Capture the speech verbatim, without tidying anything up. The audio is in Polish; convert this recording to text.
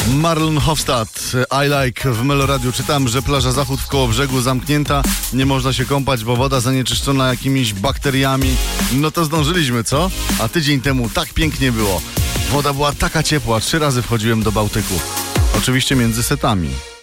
Marlon Hofstad, I Like w Meloradiu. Czytam, że plaża Zachód w Kołobrzegu zamknięta, nie można się kąpać, bo woda zanieczyszczona jakimiś bakteriami. No to zdążyliśmy, co? A tydzień temu tak pięknie było. Woda była taka ciepła, trzy razy wchodziłem do Bałtyku. Oczywiście między setami.